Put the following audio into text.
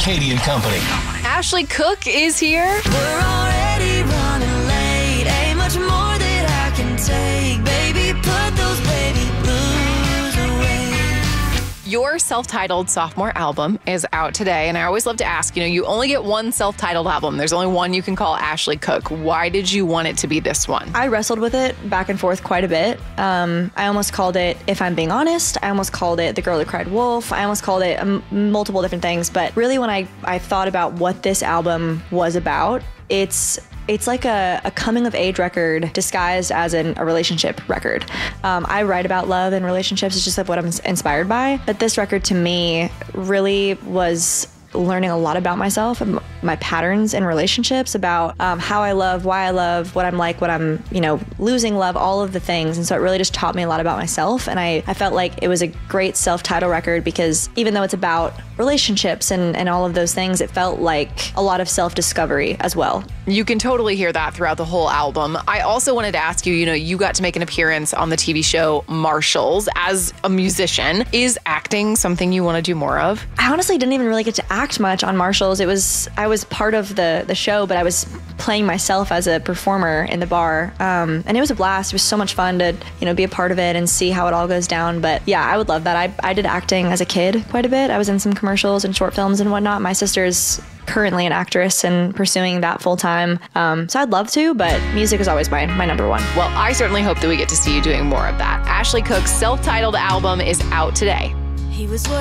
Katie and Company. Ashley Cooke is here. We're already running late. Ain't much more that I can take. Baby, put those baby blues away. Your self-titled sophomore album is out today, and I always love to ask, you only get one self-titled album. There's only one you can call Ashley Cooke. Why did you want it to be this one? I wrestled with it back and forth quite a bit. I almost called it If I'm Being Honest. I almost called it The Girl Who Cried Wolf. I almost called it multiple different things. But really, when I thought about what this album was about, it's like a coming-of-age record disguised as a relationship record. I write about love and relationships. It's just like what I'm inspired by. But this record, to me, really was learning a lot about myself and my patterns in relationships, about how I love, why I love, what I'm like, what I'm, losing love, all of the things. And so it really just taught me a lot about myself. And I felt like it was a great self-title record because even though it's about relationships and all of those things, it felt like a lot of self-discovery as well. You can totally hear that throughout the whole album. I also wanted to ask you, you got to make an appearance on the TV show Marshalls as a musician. Is acting something you want to do more of? I honestly didn't even really get to act much on Marshalls. I was part of the show, but I was playing myself as a performer in the bar. And it was a blast. It was so much fun to, be a part of it and see how it all goes down. But yeah, I would love that. I did acting as a kid quite a bit. I was in some commercials and short films and whatnot. My sister's currently an actress and pursuing that full time. So I'd love to, but music is always my number one. Well, I certainly hope that we get to see you doing more of that. Ashley Cooke's self-titled album is out today. He was what